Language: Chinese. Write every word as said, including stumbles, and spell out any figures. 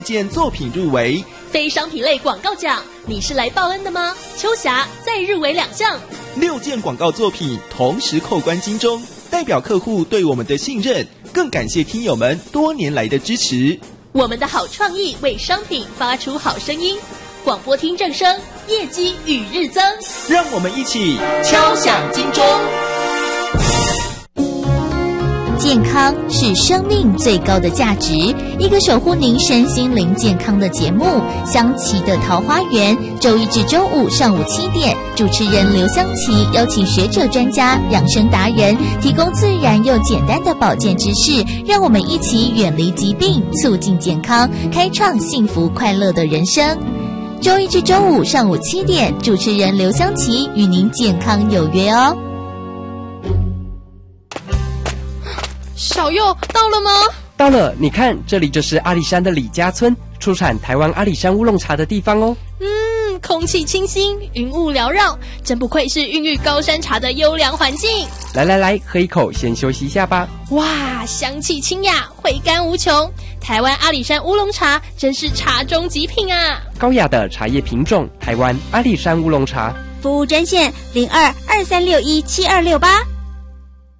件作品入围。 非商品类广告奖，你是来报恩的吗？秋霞再入围两项， 六件广告作品同时扣关金钟，代表客户对我们的信任，更感谢听友们多年来的支持。 我们的好创意为商品发出好声音，广播厅正声，业绩与日增。 让我们一起敲响金钟。 健康是生命最高的价值，一个守护您身心灵健康的节目《香琪的桃花源》，周一至周五上午七点，主持人刘香琪邀请学者专家、养生达人，提供自然又简单的保健知识，让我们一起远离疾病，促进健康，开创幸福快乐的人生。周一至周五上午七点，主持人刘香琪与您健康有约哦。 小佑到了吗？ 到了，你看，这里就是阿里山的李家村，出产台湾阿里山乌龙茶的地方哦。 嗯，空气清新，云雾缭绕，真不愧是孕育高山茶的优良环境。 来来来，喝一口，先休息一下吧。 哇，香气清雅，回甘无穷。台湾阿里山乌龙茶真是茶中极品啊！ 高雅的茶叶品种，台湾阿里山乌龙茶。 服务专线零二二三六一七二六八。